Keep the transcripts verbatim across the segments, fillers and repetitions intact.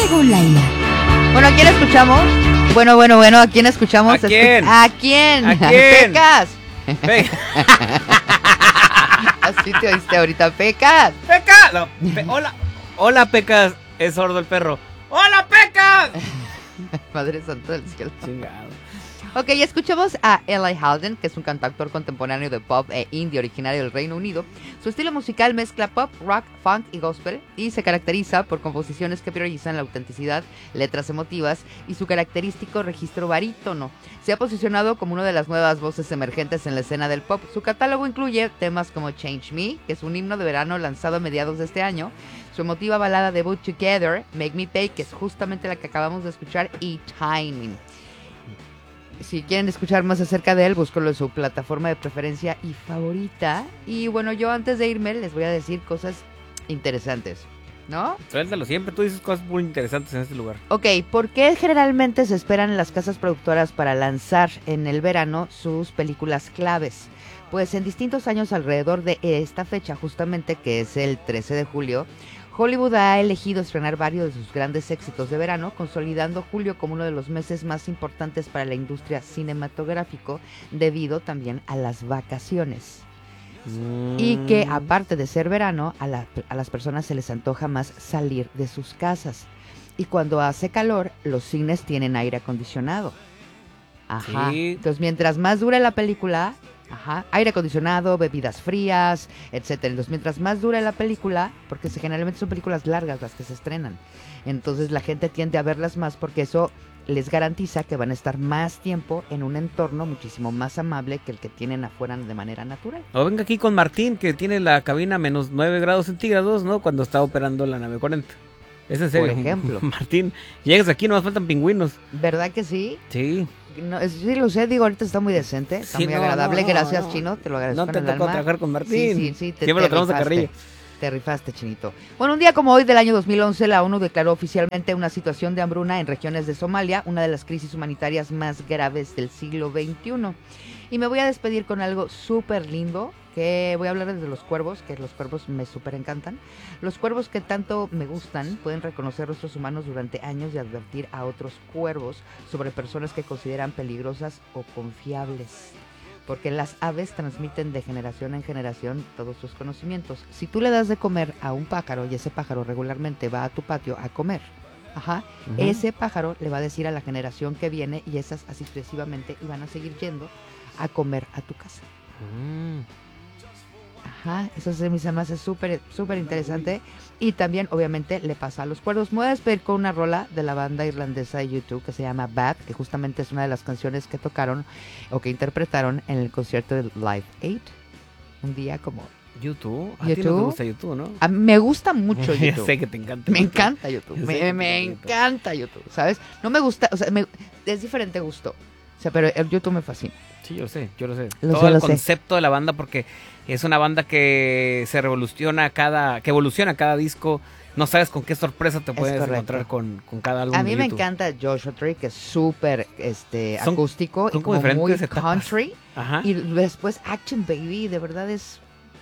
según Laila. Bueno, ¿a quién escuchamos? Bueno, bueno, bueno, ¿a quién escuchamos? ¿A quién? ¿A quién? ¿A quién? Pecas. Pe- Así te oíste ahorita, Pecas. ¡Pecas! No, pe- hola, hola, Pecas. Es sordo el perro. ¡Hola, Pecas! Madre santa del cielo. Chingado. Ok, escuchamos a Eli Halden, que es un cantautor contemporáneo de pop e indie originario del Reino Unido. Su estilo musical mezcla pop, rock, funk y gospel y se caracteriza por composiciones que priorizan la autenticidad, letras emotivas y su característico registro barítono. Se ha posicionado como una de las nuevas voces emergentes en la escena del pop. Su catálogo incluye temas como Change Me, que es un himno de verano lanzado a mediados de este año, su emotiva balada debut Together, Make Me Pay, que es justamente la que acabamos de escuchar, y Timing. Si quieren escuchar más acerca de él, búscalo en su plataforma de preferencia y favorita. Y bueno, yo antes de irme les voy a decir cosas interesantes, ¿no? Suéltalo siempre, tú dices cosas muy interesantes en este lugar. Ok, ¿por qué generalmente se esperan las casas productoras para lanzar en el verano sus películas claves? Pues en distintos años alrededor de esta fecha, justamente que es el trece de julio, Hollywood ha elegido estrenar varios de sus grandes éxitos de verano, consolidando julio como uno de los meses más importantes para la industria cinematográfica, debido también a las vacaciones. Mm. Y que aparte de ser verano, a, la, a las personas se les antoja más salir de sus casas. Y cuando hace calor, los cines tienen aire acondicionado. Ajá. Sí. Entonces, mientras más dure la película... Ajá, aire acondicionado, bebidas frías, etcétera. Entonces, mientras más dura la película, porque se, generalmente son películas largas las que se estrenan, entonces la gente tiende a verlas más porque eso les garantiza que van a estar más tiempo en un entorno muchísimo más amable que el que tienen afuera de manera natural. O venga aquí con Martín, que tiene la cabina a menos nueve grados centígrados, ¿no? Cuando está operando la nave cuarenta. Es en serio. Por ejemplo. Martín, llegas aquí, no más faltan pingüinos. ¿Verdad que sí? Sí. No, sí lo sé, digo, ahorita está muy decente, está sí, muy no, agradable, no, no, gracias, no. Chino, te lo agradezco. No te en el tocó alma. trabajar con Martín. Sí, sí, sí, te, siempre te lo traemos a carrilla. Te rifaste, Chinito. Bueno, un día como hoy del año dos mil once, la ONU declaró oficialmente una situación de hambruna en regiones de Somalia, una de las crisis humanitarias más graves del siglo veintiuno. Y me voy a despedir con algo súper lindo, que voy a hablar de los cuervos, que los cuervos me súper encantan. Los cuervos que tanto me gustan pueden reconocer rostros humanos durante años y advertir a otros cuervos sobre personas que consideran peligrosas o confiables. Porque las aves transmiten de generación en generación todos sus conocimientos. Si tú le das de comer a un pájaro y ese pájaro regularmente va a tu patio a comer, ajá, uh-huh. ese pájaro le va a decir a la generación que viene y esas así sucesivamente y van a seguir yendo a comer a tu casa. Uh-huh. Ajá, eso se me hace súper, súper interesante. Y también, obviamente, le pasa a los cuervos. Me voy a despedir con una rola de la banda irlandesa de U dos que se llama Bad, que justamente es una de las canciones que tocaron o que interpretaron en el concierto de Live Aid. Un día como... U dos, a ti no te gusta U dos, ¿no? A mí me gusta mucho U dos. Ya sé que te encanta. Me encanta U dos. Me, me encanta U dos, ¿sabes? No me gusta, o sea, me, es diferente gusto. O sea, pero el U dos me fascina. Sí, yo sé, yo lo sé. Lo Todo sé, el lo concepto sé. de la banda, porque es una banda que se revoluciona cada, que evoluciona cada disco. No sabes con qué sorpresa te puedes encontrar con, con cada álbum. A mí de me YouTube. encanta Joshua Tree, que es súper este, son, acústico son y como, como muy etapas. country. Ajá. Y después Action Baby, de verdad es...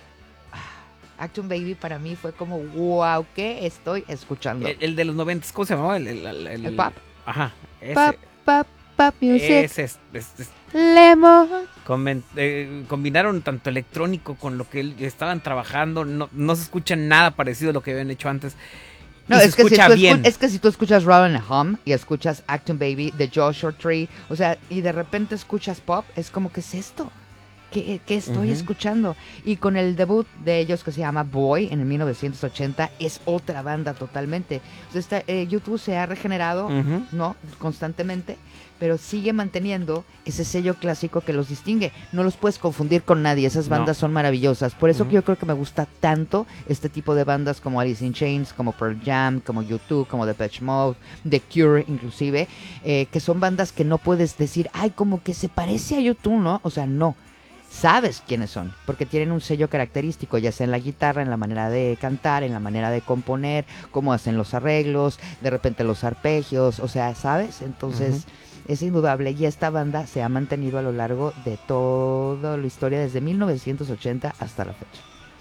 Action Baby para mí fue como, wow, ¿qué estoy escuchando? El, el de los noventas, ¿cómo se llamaba? El, el, el, el, el pop. Ajá. Ese. Pop, pop, pop music. Ese es, es, es Lemon. Comen, eh, combinaron tanto electrónico con lo que estaban trabajando. No, no se escucha nada parecido a lo que habían hecho antes. No, es que, si tú escu- es que si tú escuchas Robin Hum y escuchas Action Baby de Joshua Tree, o sea, y de repente escuchas pop, es como, ¿qué es esto? ¿Qué, qué estoy uh-huh. escuchando? Y con el debut de ellos que se llama Boy en el mil novecientos ochenta, es otra banda totalmente. O sea, esta, eh, U dos se ha regenerado, uh-huh. ¿no? Constantemente, pero sigue manteniendo ese sello clásico que los distingue. No los puedes confundir con nadie, esas bandas no. son maravillosas. Por eso uh-huh. que yo creo que me gusta tanto este tipo de bandas como Alice in Chains, como Pearl Jam, como U dos, como Depeche Mode, The Cure inclusive, eh, que son bandas que no puedes decir, ay, como que se parece a U dos, ¿no? O sea, no. Sabes quiénes son, porque tienen un sello característico, ya sea en la guitarra, en la manera de cantar, en la manera de componer, cómo hacen los arreglos, de repente los arpegios, o sea, ¿sabes? Entonces, uh-huh. es indudable, y esta banda se ha mantenido a lo largo de toda la historia, desde mil novecientos ochenta hasta la fecha.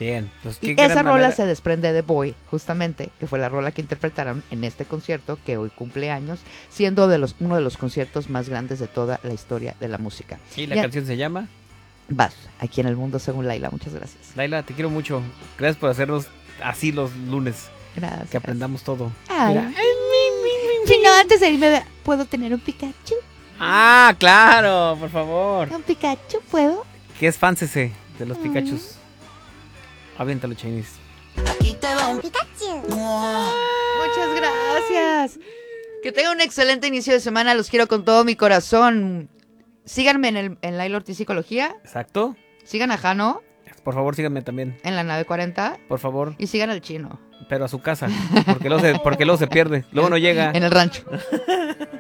Bien. Pues, y esa rola manera? se desprende de Boy, justamente, que fue la rola que interpretaron en este concierto que hoy cumple años, siendo de los, uno de los conciertos más grandes de toda la historia de la música. ¿Y la ya, canción se llama? Vas, aquí en el mundo según Laila. Muchas gracias. Laila, te quiero mucho. Gracias por hacernos así los lunes. Gracias. Que aprendamos todo. Ay. Si no, antes de irme, ¿puedo tener un Pikachu? Ah, claro, por favor. ¿Un Pikachu puedo? ¿Qué es fancese de los Pikachus? Aviéntalo, Chinese. Aquí te va un Pikachu. Muchas gracias. Que tengan un excelente inicio de semana. Los quiero con todo mi corazón. Síganme en, el, en Laila Ortiz Psicología. Exacto. Sigan a Jano. Por favor, síganme también. En la nave cuarenta. Por favor. Y sigan al Chino. Pero a su casa. Porque luego se, porque luego se pierde. Luego no llega. En el rancho.